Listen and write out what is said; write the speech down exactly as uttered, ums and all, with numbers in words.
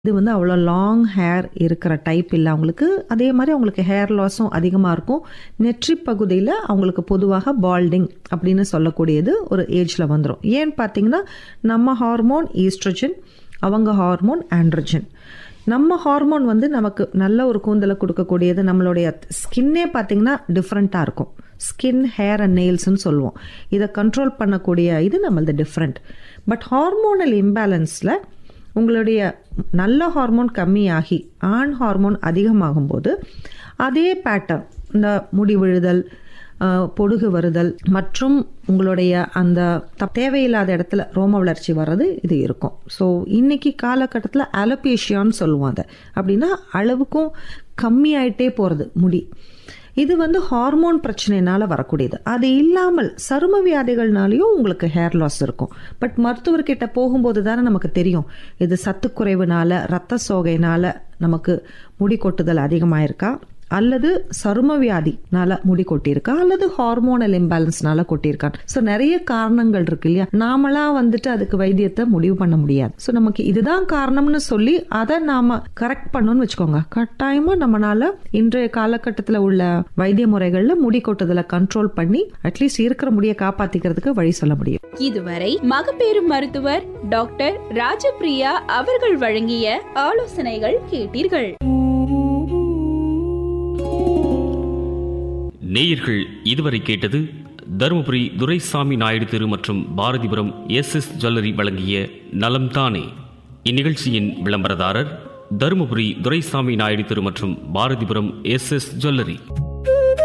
இது வந்து அவ்வளோ லாங் ஹேர் இருக்கிற டைப் இல்லை அவங்களுக்கு. அதே மாதிரி அவங்களுக்கு ஹேர் லாஸும் அதிகமாக இருக்கும். நெற்றி பகுதியில் அவங்களுக்கு பொதுவாக பால்டிங் அப்படின்னு சொல்லக்கூடியது ஒரு ஏஜில் வந்துடும். ஏன்னு பார்த்தீங்கன்னா நம்ம ஹார்மோன் ஈஸ்ட்ரோஜன், அவங்க ஹார்மோன் ஆண்ட்ரோஜன். நம்ம ஹார்மோன் வந்து நமக்கு நல்ல ஒரு கூந்தலை கொடுக்கக்கூடியது. நம்மளுடைய ஸ்கின்னே பார்த்தீங்கன்னா டிஃப்ரெண்ட்டாக இருக்கும். ஸ்கின், ஹேர் அண்ட் நெயில்ஸ்ன்னு சொல்லுவோம். இதை கண்ட்ரோல் பண்ணக்கூடிய இது நம்மளது டிஃப்ரெண்ட். பட் ஹார்மோனல் இம்பேலன்ஸில் உங்களுடைய நல்ல ஹார்மோன் கம்மியாகி ஆண் ஹார்மோன் அதிகமாகும்போது அதே பேட்டர்ன், இந்த முடி விழுதல், பொடுகு வருதல் மற்றும் உங்களுடைய அந்த தேவையில்லாத இடத்துல ரோம வளர்ச்சி வர்றது இது இருக்கும். ஸோ இன்னைக்கு காலகட்டத்தில் அலோபேஷியான்னு சொல்லுவோம். அதை அப்படின்னா அளவுக்கும் கம்மியாயிட்டே போகிறது முடி. இது வந்து ஹார்மோன் பிரச்சனைனால வரக்கூடியது. அது இல்லாமல் சரும வியாதிகள்னாலையும் உங்களுக்கு ஹேர் லாஸ் இருக்கும். பட் மருத்துவர்கிட்ட போகும்போது தானே நமக்கு தெரியும் இது சத்துக்குறைவுனால, ரத்த சோகைனால நமக்கு முடி கொட்டுதல் அதிகமாயிருக்கா, அல்லது சரும வியாதினால முடி கொட்டியிருக்கா, அல்லது ஹார்மோனல் இம்பேலன்ஸ்னால கொட்டியிருக்கான். ஸோ நிறைய காரணங்கள் இருக்கு இல்லையா. நாமளா வந்துட்டு அதுக்கு வைத்தியத்தை முடிவு பண்ண முடியாது. ஸோ நமக்கு இதுதான் காரணம்னு சொல்லி அதை நாம கரெக்ட் பண்ணணும்னு வச்சுக்கோங்க. கட்டாயமா நம்மளால இன்றைய காலகட்டத்தில் உள்ள வைத்திய முறைகள்ல முடி கொட்டுதலை கண்ட்ரோல் பண்ணி அட்லீஸ்ட் இருக்கிற முடியை காப்பாத்திக்கிறதுக்கு வழி சொல்ல முடியும். இதுவரை மகப்பேறு மருத்துவர் டாக்டர் ராஜபிரியா அவர்கள் வழங்கிய ஆலோசனைகள் கேட்டீர்கள். நேயர்கள் இதுவரை கேட்டது தருமபுரி துரைசாமி நாயுடு தெரு மற்றும் பாரதிபுரம் எஸ் எஸ் ஜுவல்லரி வழங்கிய நலம் தானே. இந்நிகழ்ச்சியின் விளம்பரதாரர் தருமபுரி துரைசாமி நாயுடு தெரு மற்றும் பாரதிபுரம் எஸ் எஸ் ஜுவல்லரி.